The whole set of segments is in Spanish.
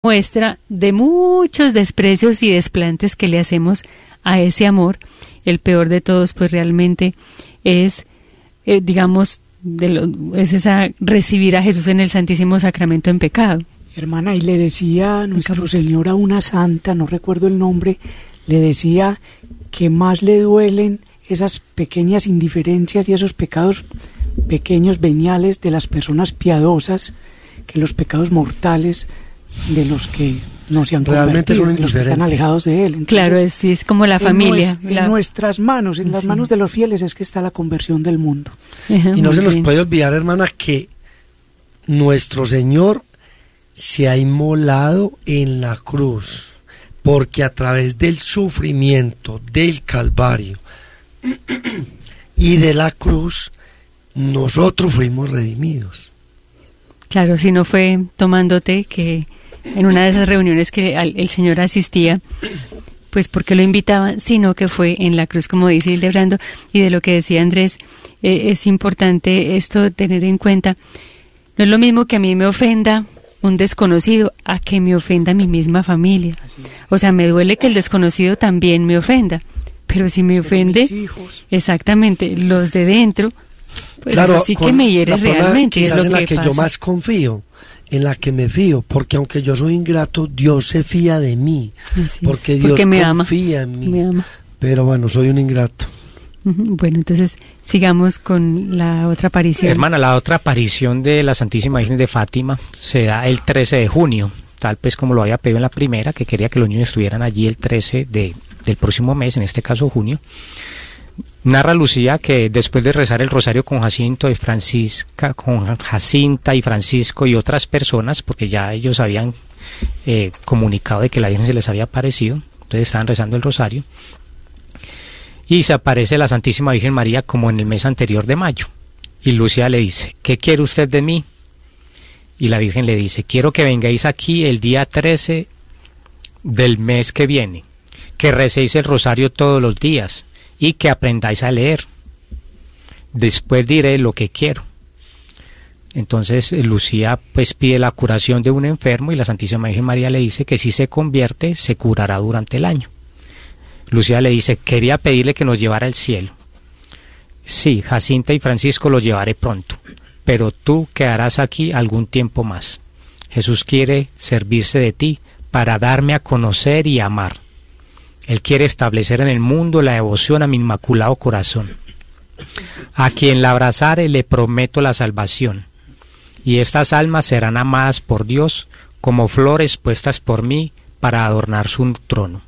muestra de muchos desprecios y desplantes que le hacemos a ese amor. El peor de todos, pues realmente es, es esa recibir a Jesús en el Santísimo Sacramento en pecado. Hermana, y le decía nuestro Señor a una santa, no recuerdo el nombre, le decía que más le duelen esas pequeñas indiferencias y esos pecados pequeños veniales de las personas piadosas que los pecados mortales de los que no se han realmente convertido, de los que están alejados de él. Entonces, claro, es como la familia. En nuestras manos, en las manos de los fieles es que está la conversión del mundo. Y no se nos puede olvidar, hermana, que nuestro Señor se ha inmolado en la cruz, porque a través del sufrimiento del Calvario y de la cruz, nosotros fuimos redimidos. Claro, si no fue tomándote que en una de esas reuniones que el Señor asistía, pues porque lo invitaban, sino que fue en la cruz, como dice Hildebrando, y de lo que decía Andrés, es importante esto tener en cuenta. No es lo mismo que a mí me ofenda un desconocido a que me ofenda mi misma familia. O sea, me duele que el desconocido también me ofenda, pero si me ofende, exactamente, los de dentro, pues claro, eso sí que me hiere realmente. Quizás es lo en la que pasa. yo más confío, en la que me fío, porque aunque yo soy ingrato, Dios se fía de mí, porque Dios confía en mí. Me ama. Pero bueno, soy un ingrato. Bueno, entonces sigamos con la otra aparición. Hermana, la otra aparición de la Santísima Virgen de Fátima se da el 13 de junio, tal pues como lo había pedido en la primera, que quería que los niños estuvieran allí el 13 del próximo mes, en este caso junio. Narra Lucía que después de rezar el rosario con Jacinta y Francisco y otras personas, porque ya ellos habían comunicado de que la Virgen se les había aparecido, entonces estaban rezando el rosario, y se aparece la Santísima Virgen María como en el mes anterior de mayo, y Lucía le dice: ¿qué quiere usted de mí? Y la Virgen le dice: quiero que vengáis aquí el día 13 del mes que viene, que recéis el rosario todos los días y que aprendáis a leer. Después diré lo que quiero. Entonces Lucía pues pide la curación de un enfermo y la Santísima Virgen María le dice que si se convierte se curará durante el año. Lucía le dice: quería pedirle que nos llevara al cielo. Sí, Jacinta y Francisco los llevaré pronto, pero tú quedarás aquí algún tiempo más. Jesús quiere servirse de ti para darme a conocer y amar. Él quiere establecer en el mundo la devoción a mi Inmaculado Corazón. A quien la abrazare le prometo la salvación, y estas almas serán amadas por Dios como flores puestas por mí para adornar su trono.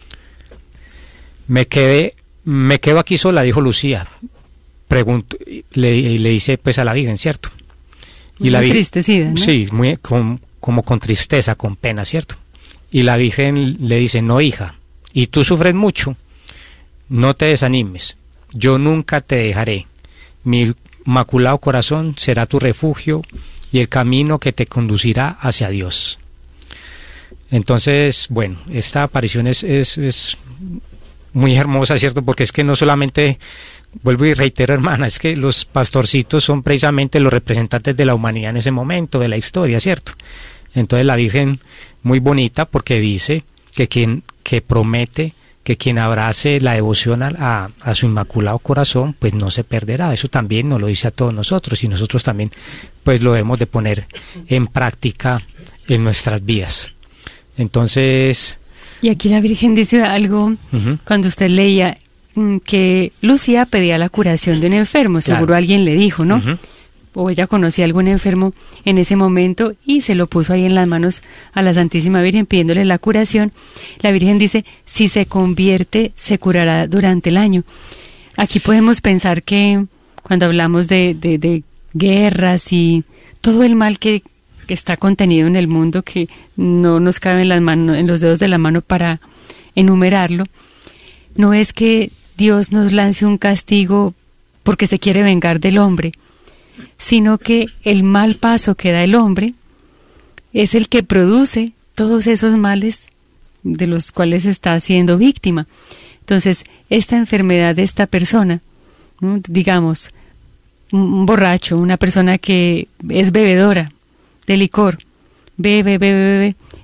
Me quedo aquí sola, dijo Lucía. Le dice pues a la Virgen, ¿cierto? Y la entristecida, ¿no? Sí, como con tristeza, con pena, ¿cierto? Y la Virgen le dice: no, hija, y tú sufres mucho, no te desanimes, yo nunca te dejaré. Mi Inmaculado Corazón será tu refugio y el camino que te conducirá hacia Dios. Entonces, bueno, esta aparición es muy hermosa, ¿cierto? Porque es que no solamente, vuelvo y reitero, hermana, es que los pastorcitos son precisamente los representantes de la humanidad en ese momento, de la historia, ¿cierto? Entonces la Virgen, muy bonita, porque dice que promete que quien abrace la devoción a su Inmaculado Corazón, pues no se perderá. Eso también nos lo dice a todos nosotros, y nosotros también pues lo debemos de poner en práctica en nuestras vidas. Entonces... Y aquí la Virgen dice algo, cuando usted leía que Lucía pedía la curación de un enfermo, seguro claro. Alguien le dijo, ¿no? O ella conocía a algún enfermo en ese momento y se lo puso ahí en las manos a la Santísima Virgen pidiéndole la curación. La Virgen dice: si se convierte, se curará durante el año. Aquí podemos pensar que cuando hablamos de guerras y todo el mal que está contenido en el mundo, que no nos cabe en los dedos de la mano para enumerarlo, no es que Dios nos lance un castigo porque se quiere vengar del hombre, sino que el mal paso que da el hombre es el que produce todos esos males de los cuales está siendo víctima. Entonces, esta enfermedad de esta persona, ¿no? Digamos, un borracho, una persona que es bebedora de licor, bebe. Entonces,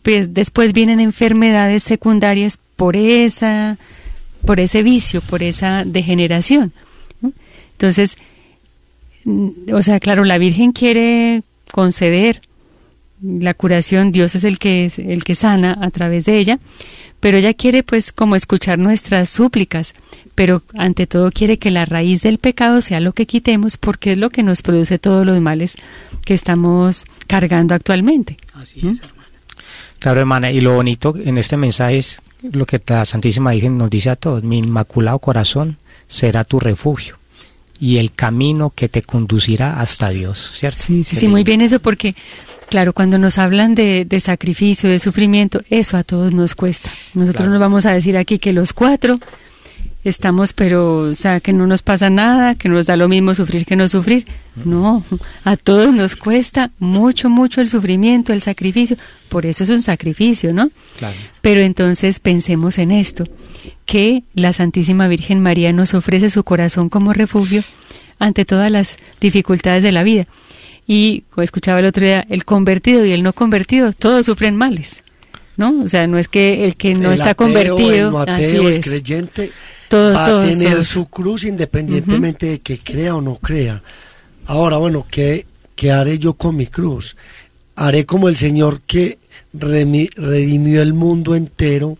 pues después vienen enfermedades secundarias por ese vicio, por esa degeneración, ¿no? Entonces, o sea, claro, la Virgen quiere conceder la curación, Dios es el que sana a través de ella, pero ella quiere pues como escuchar nuestras súplicas, pero ante todo quiere que la raíz del pecado sea lo que quitemos, porque es lo que nos produce todos los males que estamos cargando actualmente. Así es, hermana. Claro, hermana, y lo bonito en este mensaje es lo que la Santísima Virgen nos dice a todos: mi inmaculado corazón será tu refugio y el camino que te conducirá hasta Dios, ¿cierto? Sí, muy bien eso, porque claro, cuando nos hablan de sacrificio, de sufrimiento, eso a todos nos cuesta. Nosotros nos vamos a decir aquí que los 4 estamos, pero, o sea, que no nos pasa nada, que nos da lo mismo sufrir que no sufrir. No, a todos nos cuesta mucho, mucho el sufrimiento, el sacrificio. Por eso es un sacrificio, ¿no? Claro. Pero entonces pensemos en esto, que la Santísima Virgen María nos ofrece su corazón como refugio ante todas las dificultades de la vida. Y escuchaba el otro día, el convertido y el no convertido, todos sufren males, ¿no? O sea, no es que el que no está ateo, convertido, el no ateo, así el es. creyente, Todos, va todos, a tener todos. su cruz independientemente de que crea o no crea. Ahora, bueno, ¿qué haré yo con mi cruz? Haré como el Señor que redimió el mundo entero,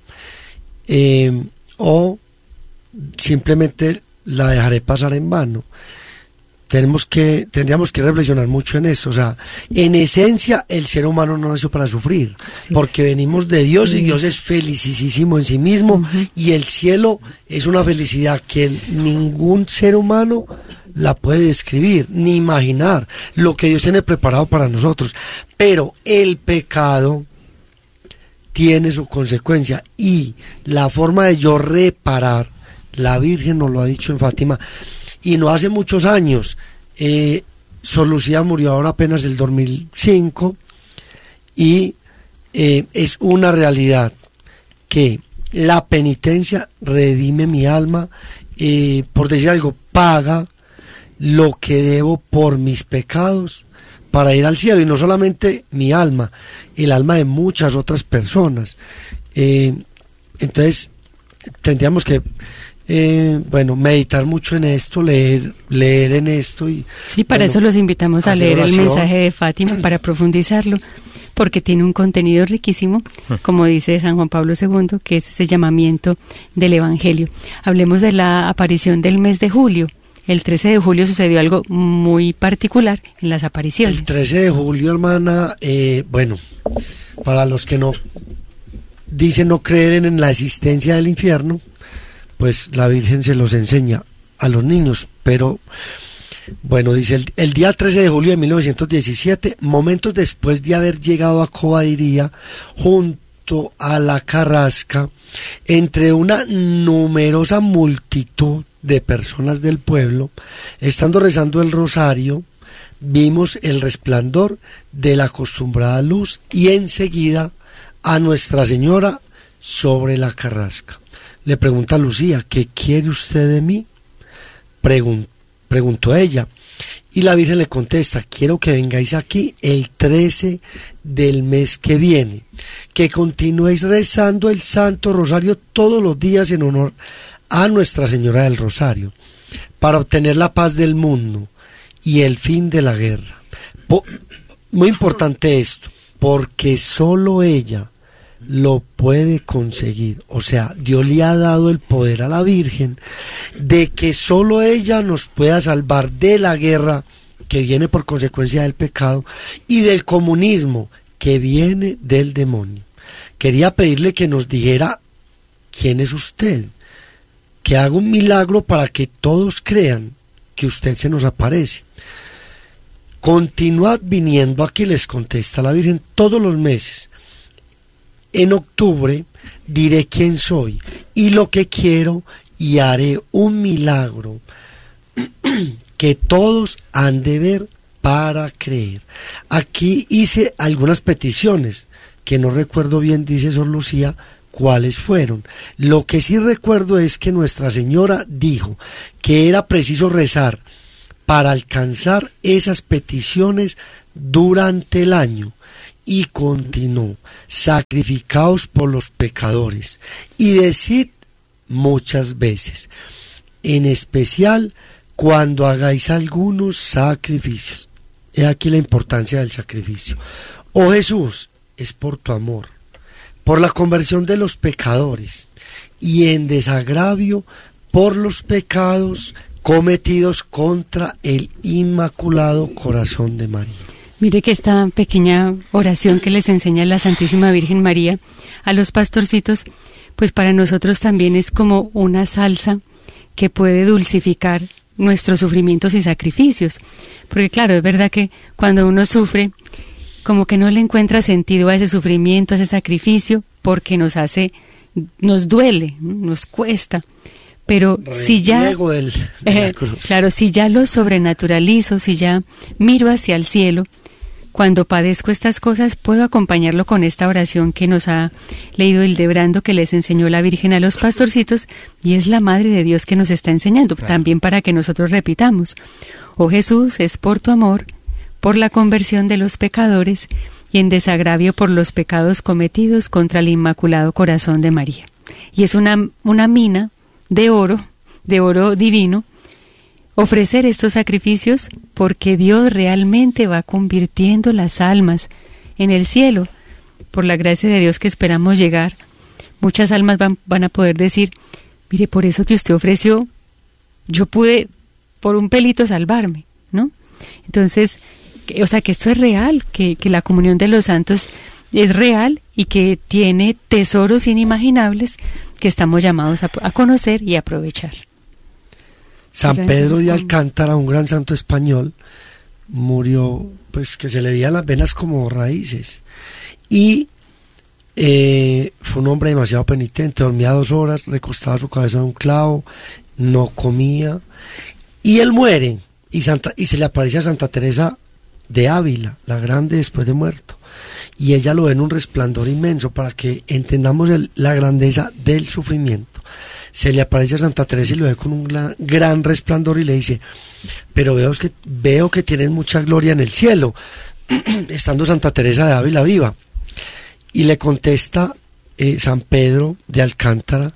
o simplemente la dejaré pasar en vano. Tendríamos que reflexionar mucho en eso. O sea, en esencia el ser humano no nació para sufrir, porque venimos de Dios y Dios es felicísimo en sí mismo, y el cielo es una felicidad que ningún ser humano la puede describir ni imaginar lo que Dios tiene preparado para nosotros. Pero el pecado tiene su consecuencia, y la forma de yo reparar, la Virgen nos lo ha dicho en Fátima. Y no hace muchos años, Sor Lucía murió ahora apenas el 2005, y es una realidad que la penitencia redime mi alma, por decir algo, paga lo que debo por mis pecados para ir al cielo, y no solamente mi alma, el alma de muchas otras personas. Entonces tendríamos que meditar mucho en esto, leer en esto. Y sí, para eso los invitamos a leer oración. El mensaje de Fátima, para profundizarlo, porque tiene un contenido riquísimo, como dice San Juan Pablo II, que es ese llamamiento del Evangelio. Hablemos de la aparición del mes de julio. El 13 de julio sucedió algo muy particular en las apariciones. El 13 de julio, hermana, para los que no dicen no creer en la existencia del infierno, pues la Virgen se los enseña a los niños. Pero bueno, dice el día 13 de julio de 1917, momentos después de haber llegado a Cobadiría, junto a la Carrasca, entre una numerosa multitud de personas del pueblo, estando rezando el rosario, vimos el resplandor de la acostumbrada luz, y enseguida a Nuestra Señora sobre la Carrasca. Le pregunta a Lucía: ¿qué quiere usted de mí? Preguntó ella, y la Virgen le contesta: quiero que vengáis aquí el 13 del mes que viene, que continuéis rezando el Santo Rosario todos los días en honor a Nuestra Señora del Rosario, para obtener la paz del mundo y el fin de la guerra. Muy importante esto, porque solo ella lo puede conseguir. O sea, Dios le ha dado el poder a la Virgen de que solo ella nos pueda salvar de la guerra que viene por consecuencia del pecado y del comunismo que viene del demonio. Quería pedirle que nos dijera: ¿quién es usted? Que haga un milagro para que todos crean que usted se nos aparece. Continuad viniendo aquí, les contesta la Virgen, todos los meses. En octubre diré quién soy y lo que quiero, y haré un milagro que todos han de ver para creer. Aquí hice algunas peticiones que no recuerdo bien, dice Sor Lucía, cuáles fueron. Lo que sí recuerdo es que Nuestra Señora dijo que era preciso rezar para alcanzar esas peticiones durante el año, y continuó: sacrificaos por los pecadores y decid muchas veces, en especial cuando hagáis algunos sacrificios. He aquí la importancia del sacrificio. Oh Jesús, es por tu amor, por la conversión de los pecadores y en desagravio por los pecados cometidos contra el Inmaculado Corazón de María. Mire que esta pequeña oración que les enseña la Santísima Virgen María a los pastorcitos, pues para nosotros también es como una salsa que puede dulcificar nuestros sufrimientos y sacrificios. Porque claro, es verdad que cuando uno sufre, como que no le encuentra sentido a ese sufrimiento, a ese sacrificio, porque nos duele, nos cuesta. Pero si ya, claro, si ya lo sobrenaturalizo, si ya miro hacia el cielo, cuando padezco estas cosas, puedo acompañarlo con esta oración que nos ha leído Hildebrando, que les enseñó la Virgen a los pastorcitos, y es la Madre de Dios que nos está enseñando, claro, también para que nosotros repitamos: oh Jesús, es por tu amor, por la conversión de los pecadores y en desagravio por los pecados cometidos contra el Inmaculado Corazón de María. Y es una mina de oro divino, ofrecer estos sacrificios, porque Dios realmente va convirtiendo las almas en el cielo. Por la gracia de Dios que esperamos llegar, muchas almas van a poder decir: mire, por eso que usted ofreció, yo pude por un pelito salvarme, ¿no? Entonces, o sea, que esto es real, que la comunión de los santos es real y que tiene tesoros inimaginables que estamos llamados a conocer y aprovechar. San Pedro de Alcántara, un gran santo español, murió, pues que se le veían las venas como raíces, y fue un hombre demasiado penitente. Dormía 2 horas, recostaba su cabeza en un clavo, no comía, y él muere, y se le aparece a Santa Teresa de Ávila, la grande, después de muerto, y ella lo ve en un resplandor inmenso, para que entendamos la grandeza del sufrimiento. Se le aparece a Santa Teresa y lo ve con un gran resplandor y le dice: pero veo que tienes mucha gloria en el cielo, estando Santa Teresa de Ávila viva. Y le contesta San Pedro de Alcántara: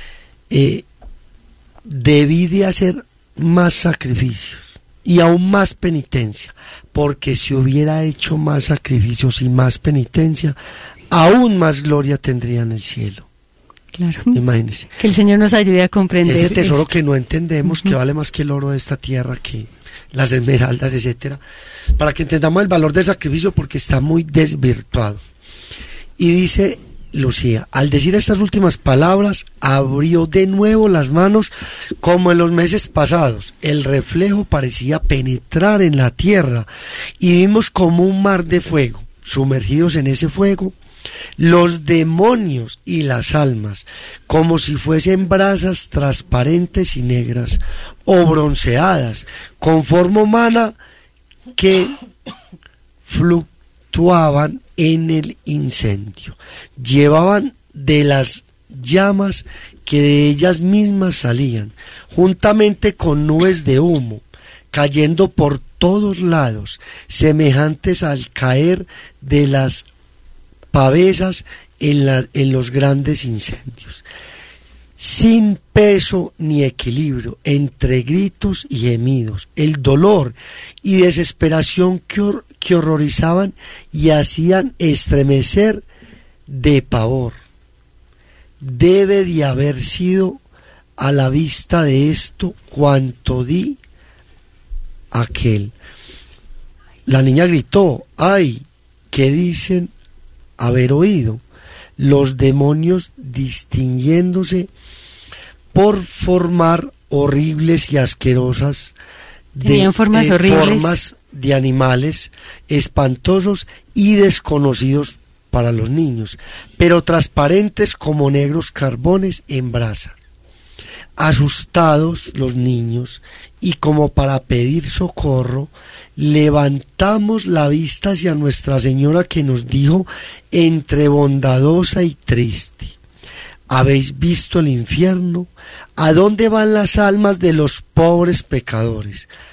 debí de hacer más sacrificios y aún más penitencia, porque si hubiera hecho más sacrificios y más penitencia, aún más gloria tendría en el cielo. Claro. Imagínense. Que el Señor nos ayude a comprender ese tesoro que no entendemos, que vale más que el oro de esta tierra, que las esmeraldas, etcétera, para que entendamos el valor del sacrificio, porque está muy desvirtuado. Y dice Lucía: al decir estas últimas palabras, abrió de nuevo las manos como en los meses pasados. El reflejo parecía penetrar en la tierra y vimos como un mar de fuego. Sumergidos en ese fuego, los demonios y las almas, como si fuesen brasas transparentes y negras o bronceadas, con forma humana, que fluctuaban en el incendio. Llevaban de las llamas que de ellas mismas salían, juntamente con nubes de humo, cayendo por todos lados, semejantes al caer de las pavesas en los grandes incendios, sin peso ni equilibrio, entre gritos y gemidos, el dolor y desesperación que horrorizaban y hacían estremecer de pavor. Debe de haber sido a la vista de esto cuanto di aquel. La niña gritó: ¡ay! ¿Qué dicen haber oído? Los demonios, distinguiéndose por formar horribles y asquerosas, formas de animales espantosos y desconocidos para los niños, pero transparentes como negros carbones en brasa. Asustados los niños, y como para pedir socorro, levantamos la vista hacia Nuestra Señora, que nos dijo entre bondadosa y triste: ¿habéis visto el infierno? ¿A dónde van las almas de los pobres pecadores?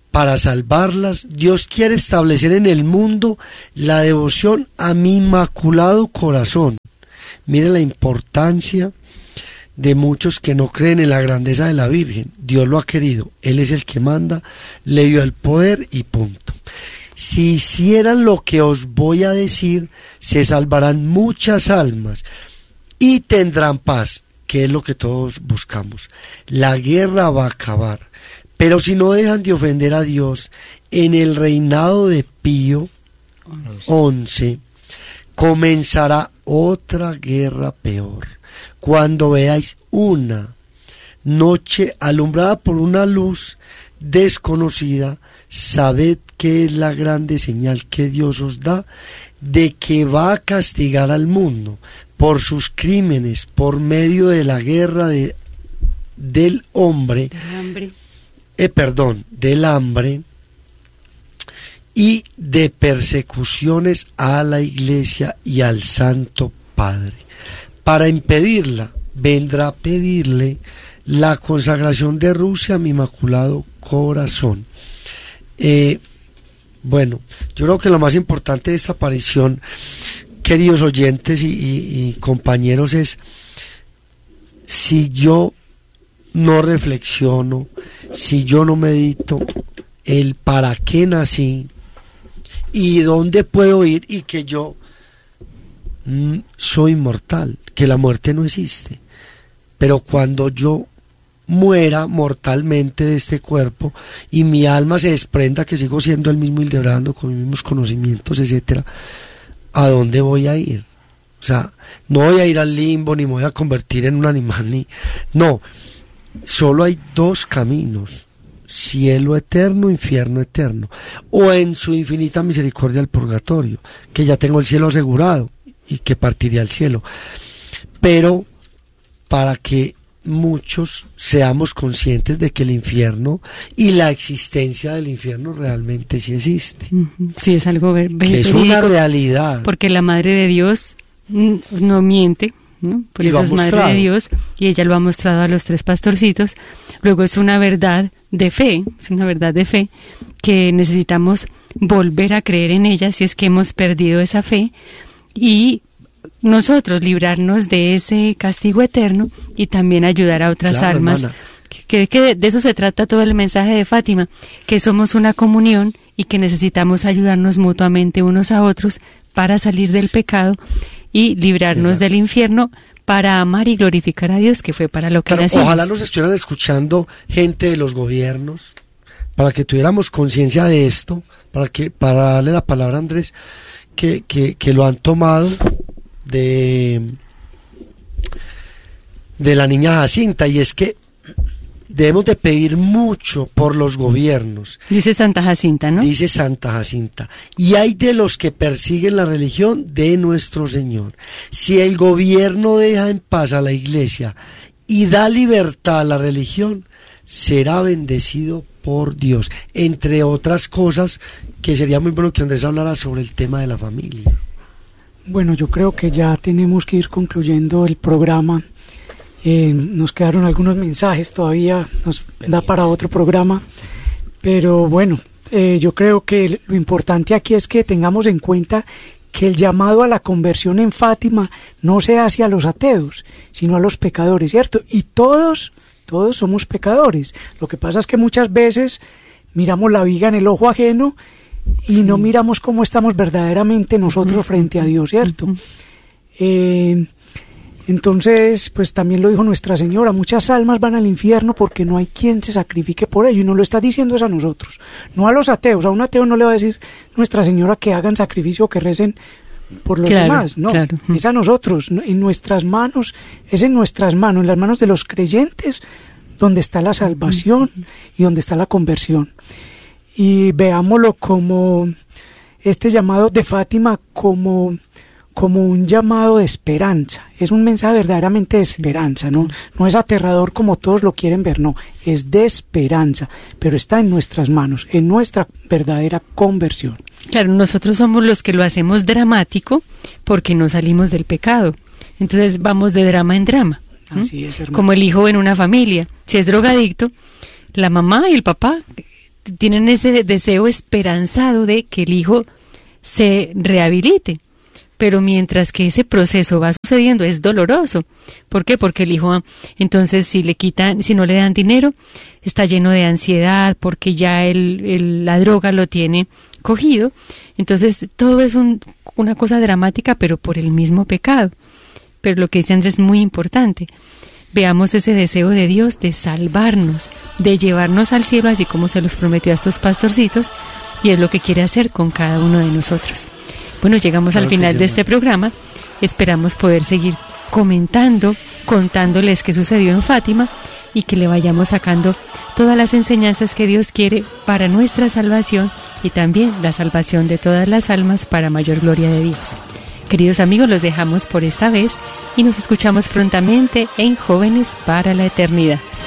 para salvarlas. Dios quiere establecer en el mundo la devoción a mi Inmaculado Corazón. Mire la importancia de muchos que no creen en la grandeza de la Virgen. Dios lo ha querido, Él es el que manda, le dio el poder y punto. Si hicieran lo que os voy a decir, se salvarán muchas almas y tendrán paz, que es lo que todos buscamos. La guerra va a acabar, pero si no dejan de ofender a Dios, en el reinado de Pío XI comenzará otra guerra peor. Cuando veáis una noche alumbrada por una luz desconocida, sabed que es la grande señal que Dios os da de que va a castigar al mundo por sus crímenes por medio de la guerra del hambre y de persecuciones a la Iglesia y al Santo Padre. Para impedirla, vendrá a pedirle la consagración de Rusia a mi Inmaculado Corazón. Bueno, yo creo que lo más importante de esta aparición, queridos oyentes y compañeros, es: si yo no reflexiono, si yo no medito el para qué nací y dónde puedo ir, y que yo soy mortal, que la muerte no existe, pero cuando yo muera mortalmente de este cuerpo y mi alma se desprenda, que sigo siendo el mismo Hildebrando con mis mismos conocimientos, etcétera, ¿a dónde voy a ir? O sea, no voy a ir al limbo, ni me voy a convertir en un animal, no, solo hay dos caminos: cielo eterno, infierno eterno, o en su infinita misericordia el purgatorio, que ya tengo el cielo asegurado y que partiré al cielo. Pero para que muchos seamos conscientes de que el infierno y la existencia del infierno realmente sí existe. Sí, es algo que es una realidad. Porque la Madre de Dios no miente, ¿no? Por eso es Madre de Dios, y ella lo ha mostrado a los tres pastorcitos. Luego es una verdad de fe, que necesitamos volver a creer en ella si es que hemos perdido esa fe, y nosotros librarnos de ese castigo eterno y también ayudar a otras almas. Que de eso se trata todo el mensaje de Fátima, que somos una comunión y que necesitamos ayudarnos mutuamente unos a otros para salir del pecado y librarnos del infierno, para amar y glorificar a Dios, que fue para lo que nacimos. Ojalá nos estuvieran escuchando gente de los gobiernos, para que tuviéramos conciencia de esto, para darle la palabra a Andrés, que lo han tomado de la niña Jacinta, y es que debemos de pedir mucho por los gobiernos. Dice Santa Jacinta, ¿no? Dice Santa Jacinta. Y hay de los que persiguen la religión de nuestro Señor. Si el gobierno deja en paz a la Iglesia y da libertad a la religión, será bendecido por Dios. Entre otras cosas, que sería muy bueno que Andrés hablara sobre el tema de la familia. Bueno, yo creo que ya tenemos que ir concluyendo el programa. Nos quedaron algunos mensajes, todavía nos da para otro programa, pero bueno, yo creo que lo importante aquí es que tengamos en cuenta que el llamado a la conversión en Fátima no se hace a los ateos, sino a los pecadores, ¿cierto? Y todos somos pecadores. Lo que pasa es que muchas veces miramos la viga en el ojo ajeno y no miramos cómo estamos verdaderamente nosotros frente a Dios, ¿cierto? Entonces, pues también lo dijo Nuestra Señora, muchas almas van al infierno porque no hay quien se sacrifique por ello, y no lo está diciendo es a nosotros, no a los ateos. A un ateo no le va a decir Nuestra Señora que hagan sacrificio o que recen por los demás, no, es a nosotros, en nuestras manos, en las manos de los creyentes, donde está la salvación y donde está la conversión. Y veámoslo como este llamado de Fátima como un llamado de esperanza. Es un mensaje verdaderamente de esperanza, no es aterrador como todos lo quieren ver, no, es de esperanza, pero está en nuestras manos, en nuestra verdadera conversión. Claro, nosotros somos los que lo hacemos dramático porque no salimos del pecado. Entonces vamos de drama en drama. Así es, hermano. Como el hijo en una familia. Si es drogadicto, la mamá y el papá tienen ese deseo esperanzado de que el hijo se rehabilite. Pero mientras que ese proceso va sucediendo es doloroso. ¿Por qué? Porque el hijo, entonces, si no le dan dinero, está lleno de ansiedad porque ya la droga lo tiene cogido. Entonces, todo es una cosa dramática, pero por el mismo pecado. Pero lo que dice Andrés es muy importante. Veamos ese deseo de Dios de salvarnos, de llevarnos al cielo, así como se los prometió a estos pastorcitos, y es lo que quiere hacer con cada uno de nosotros. Bueno, llegamos al final de este programa. Esperamos poder seguir comentando, contándoles qué sucedió en Fátima y que le vayamos sacando todas las enseñanzas que Dios quiere para nuestra salvación y también la salvación de todas las almas para mayor gloria de Dios. Queridos amigos, los dejamos por esta vez y nos escuchamos prontamente en Jóvenes para la Eternidad.